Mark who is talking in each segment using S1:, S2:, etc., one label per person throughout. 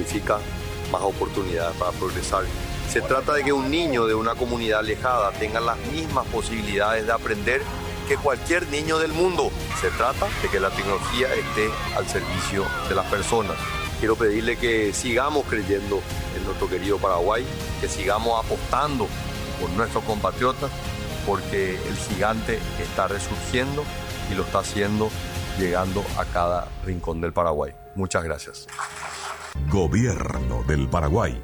S1: significa más oportunidades para progresar. Se trata de que un niño de una comunidad alejada tenga las mismas posibilidades de aprender que cualquier niño del mundo. Se trata de que la tecnología esté al servicio de las personas. Quiero pedirle que sigamos creyendo en nuestro querido Paraguay, que sigamos apostando por nuestros compatriotas, porque el gigante está resurgiendo y lo está haciendo llegando a cada rincón del Paraguay. Muchas gracias.
S2: Gobierno del Paraguay.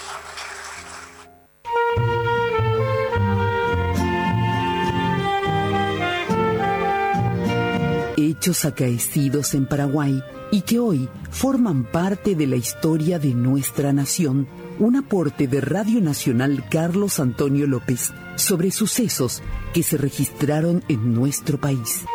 S3: Hechos acaecidos en Paraguay y que hoy forman parte de la historia de nuestra nación. Un aporte de Radio Nacional Carlos Antonio López sobre sucesos que se registraron en nuestro país.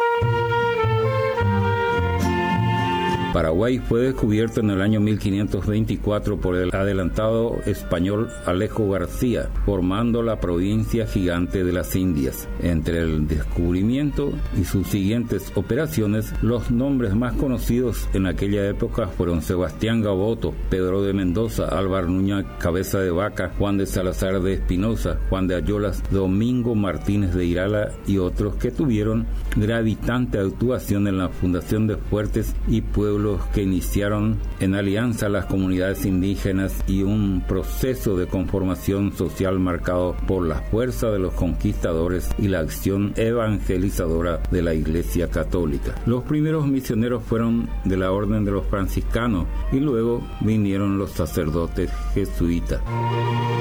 S4: Paraguay fue descubierto en el año 1524 por el adelantado español Alejo García, formando la provincia gigante de las Indias. Entre el descubrimiento y sus siguientes operaciones, los nombres más conocidos en aquella época fueron Sebastián Gaboto, Pedro de Mendoza, Álvaro Núñez Cabeza de Vaca, Juan de Salazar de Espinosa, Juan de Ayolas, Domingo Martínez de Irala y otros que tuvieron gravitante actuación en la fundación de fuertes y pueblos que iniciaron en alianza a las comunidades indígenas y un proceso de conformación social marcado por la fuerza de los conquistadores y la acción evangelizadora de la Iglesia Católica. Los primeros misioneros fueron de la Orden de los Franciscanos y luego vinieron los sacerdotes jesuitas.